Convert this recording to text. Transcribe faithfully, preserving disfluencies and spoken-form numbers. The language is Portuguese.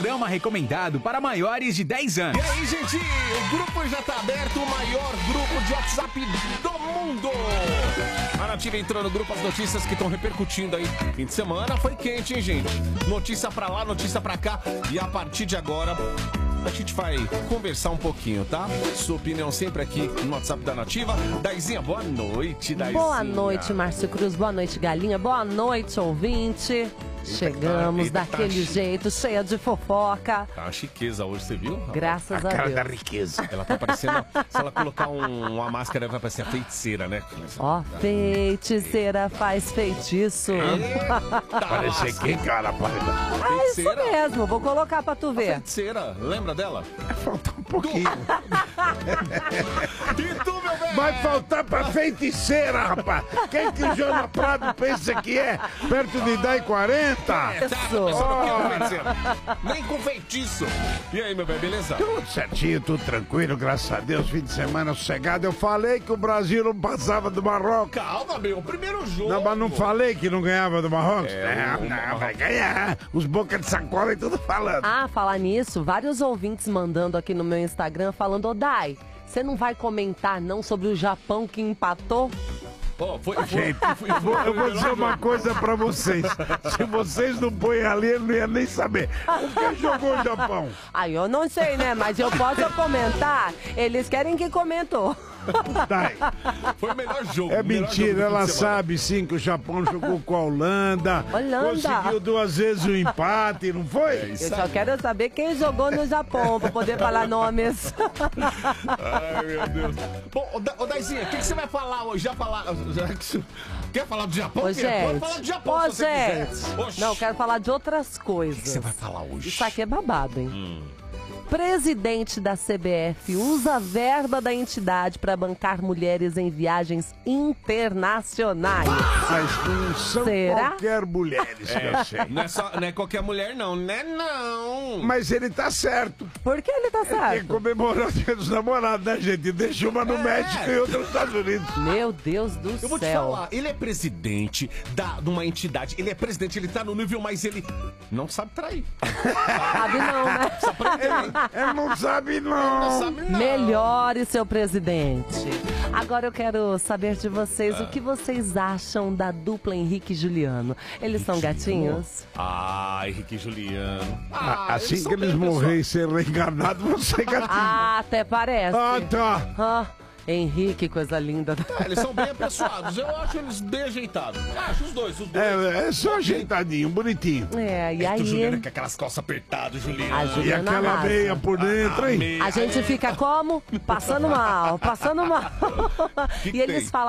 programa recomendado para maiores de dez anos. E aí, gente, o grupo já tá aberto, o maior grupo de WhatsApp do mundo. A Nativa entrou no grupo, as notícias que estão repercutindo aí. Fim de semana foi quente, hein, gente? Notícia pra lá, notícia pra cá. E a partir de agora, a gente vai conversar um pouquinho, tá? Sua opinião sempre aqui no WhatsApp da Nativa. Daizinha, boa noite, Daizinha. Boa noite, Márcio Cruz. Boa noite, Galinha. Boa noite, ouvinte. Chegamos eita, daquele tá jeito, cheia de fofoca. Tá uma chiqueza hoje, você viu? Graças a, A cara Deus. da riqueza. Ela tá parecendo... Se ela colocar um- uma máscara, vai parecer a feiticeira, né? Ó, feiticeira faz feitiço. Parece quem, cara? Parece... É isso feiticeira. mesmo, vou colocar pra tu ver. Feiticeira, lembra dela? Falta um pouquinho. E tu, meu bem? Vai faltar pra feiticeira, rapaz. Quem que o Joana Prado pensa que é? Perto de dez e quarenta? É, tá, Isso. mas eu não quero feiticeira. Nem com feitiço. E aí, meu bem, beleza? Tudo certinho, tudo tranquilo, graças a Deus. Fim de semana sossegado. Eu falei que o Brasil não passava do Marrocos. Calma, meu, o primeiro jogo. Não, mas não falei que não ganhava do Marrocos? É, não, o- não, o- vai ganhar. Os boca de sacola e tudo falando. Ah, falar nisso, vários ouvintes mandando aqui no meu Instagram falando, ô Dai, você não vai comentar não sobre o Japão que empatou? Ó, foi, foi, Gente, foi- eu vou, foi eu o vou melhor dizer uma jogo. coisa pra vocês. Se vocês não põem ali, eu não ia nem saber. O que jogou o Japão? Aí eu não sei, né? Mas eu posso comentar. Eles querem que comentou. Tá. Foi o melhor jogo. É o melhor jogo mentira, do fim ela de semana. sabe sim que o Japão jogou com a Holanda. Holanda. Conseguiu duas vezes o empate, não foi? É isso Eu só quero saber quem jogou no Japão, pra poder falar nomes. Ai, meu Deus. Bom, ô, Da- ô Daizinha, o que, que você vai falar hoje? Já falar... Já, que- quer falar do Japão? Ô, Quer? gente. Pode falar do Japão Ô, se você quiser. gente. Oxi. Não, quero falar de outras coisas. O que você vai falar hoje? Isso aqui é babado, hein? Hum. Presidente da C B F usa a verba da entidade para bancar mulheres em viagens internacionais. Mas não são Será? qualquer mulheres que eu sei. Não é, só, não é qualquer mulher, não. Né, não. Mas ele tá certo. Por que ele tá Ele certo? comemorou o dia dos namorados, né, gente? Deixou uma no É. México e outra nos Estados Unidos. Meu Deus do Eu vou te céu. falar, ele é presidente da, de uma entidade, ele é presidente, ele tá no nível, mas ele não sabe trair. Sabe não, né? Ele não sabe, Não não. sabe não. Melhore, seu presidente. Agora eu quero saber de vocês o que vocês acham da dupla Henrique e Juliano. Eles são gatinhos? Ah, Henrique e Juliano. Ah, assim são que eles bem morrerem e serem reencarnados, vão ser gatinhos. Ah, até parece. Ah, tá. Ah, Henrique, coisa linda. Ah, eles são bem apessoados, eu acho eles bem ajeitados. Acho os dois, os dois. É, é só ajeitadinho, bonitinho. É, e É que o Juliano aí com aquelas calças apertadas, Juliano. A E Juliana aquela arrasa. meia por dentro, hein? meia. a gente fica como? Passando mal, passando mal. Que E eles tem? falam